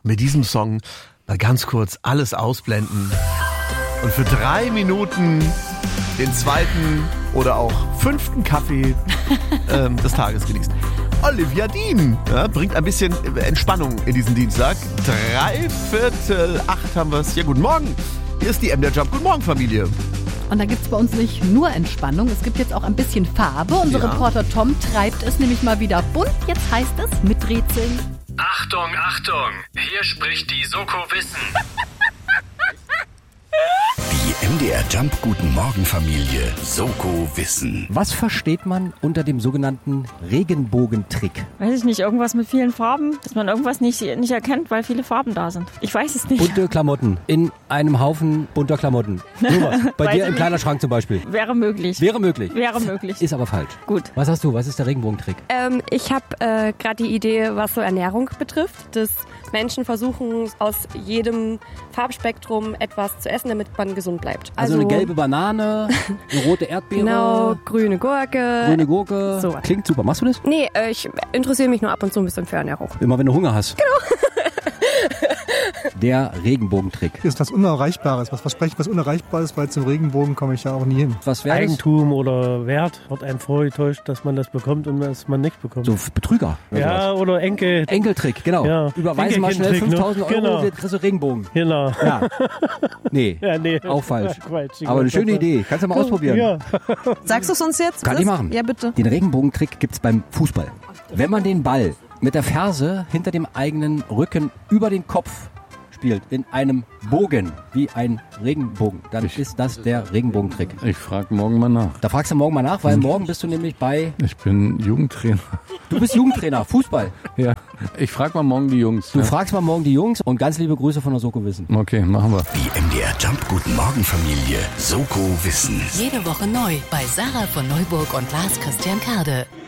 mit diesem Song mal ganz kurz alles ausblenden und für 3 Minuten den 2. oder auch 5. Kaffee des Tages genießen. Olivia Dean bringt ein bisschen Entspannung in diesen Dienstag. 7:45 haben wir es. Ja, guten Morgen. Hier ist die MDR Jump. Guten Morgen, Familie. Und da gibt es bei uns nicht nur Entspannung, es gibt jetzt auch ein bisschen Farbe. Unser Reporter Tom treibt es nämlich mal wieder bunt. Jetzt heißt es miträtseln. Achtung, Achtung! Hier spricht die Soko Wissen. Die MDR Jump Guten Morgen Familie Soko Wissen. Was versteht man unter dem sogenannten Regenbogentrick? Weiß ich nicht, irgendwas mit vielen Farben, dass man irgendwas nicht erkennt, weil viele Farben da sind. Ich weiß es nicht. Bunte Klamotten in einem Haufen bunter Klamotten. Sowas. Bei dir im Kleiderschrank zum Beispiel. Wäre möglich. Wäre möglich. Wäre möglich. Ist aber falsch. Gut. Was hast du? Was ist der Regenbogentrick? Ich habe gerade die Idee, was so Ernährung betrifft, dass Menschen versuchen, aus jedem Farbspektrum etwas zu essen, damit man gesund bleibt. Also eine gelbe Banane, eine rote Erdbeere. Genau, grüne Gurke. Grüne Gurke. So. Klingt super. Machst du das? Nee, ich interessiere mich nur ab und zu ein bisschen für Ernährung. Immer wenn du Hunger hast. Genau. Der Regenbogentrick. Ist was Unerreichbares, was versprechen, was Unerreichbares, weil zum Regenbogen komme ich ja auch nie hin. Was wäre Eigentum oder Wert wird einem vorgetäuscht, dass man das bekommt und dass man nicht bekommt. so Betrüger. Ja, oder Enkeltrick, genau. Ja. Überweisen mal schnell Enkeltrick, 5.000 Euro, genau. kriegst du Regenbogen. Genau. Ja. Nee, Ja, nee. auch falsch. Quatsch, Aber eine schöne Idee. Kannst du mal ausprobieren. Ja. Sagst du es uns jetzt? Kann ich machen. Ja, bitte. Den Regenbogentrick gibt's beim Fußball. Wenn man den Ball mit der Ferse hinter dem eigenen Rücken über den Kopf spielt, in einem Bogen, wie ein Regenbogen, dann ist das der Regenbogentrick. Ich frage morgen mal nach. Da fragst du morgen mal nach, weil morgen bist du nämlich bei... Ich bin Jugendtrainer. Du bist Jugendtrainer, Fußball. Ja, ich frage mal morgen die Jungs. Du fragst mal morgen die Jungs und ganz liebe Grüße von der Soko Wissen. Okay, machen wir. Die MDR Jump Guten Morgen Familie Soko Wissen. Jede Woche neu bei Sarah von Neuburg und Lars Christian Kade.